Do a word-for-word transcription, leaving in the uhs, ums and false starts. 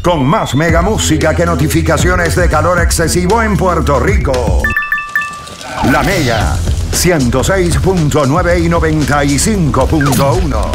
con más mega música que notificaciones de calor excesivo en Puerto Rico. La Mega, ciento seis punto nueve y noventa y cinco punto uno.